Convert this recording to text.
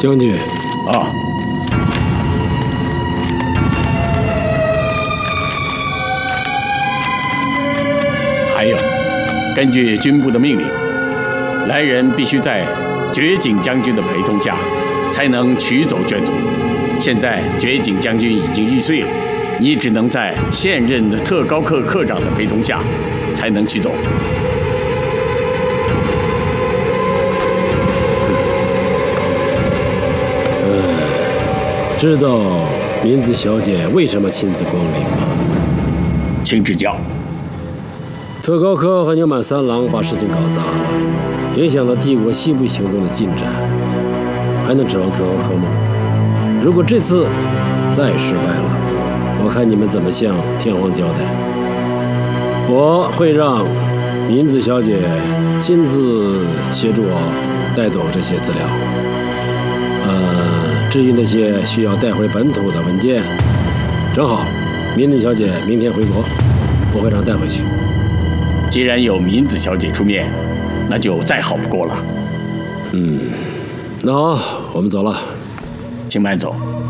将军。 啊。还有，根据军部的命令，来人必须在绝景将军的陪同下，才能取走卷宗。现在绝景将军已经玉碎了，你只能在现任的特高课课长的陪同下，才能取走。 知道明子小姐为什么亲自光临吗？ 请指教。 特高科和牛满三郎把事情搞砸了，影响了帝国西部行动的进展，还能指望特高科吗？如果这次再失败了，我看你们怎么向天皇交代？我会让明子小姐亲自协助我带走这些资料。至于那些需要带回本土的文件，正好明子小姐明天回国，我会让带回去。 既然有明子小姐出面，那就再好不过了。 那好，我们走了。 请慢走。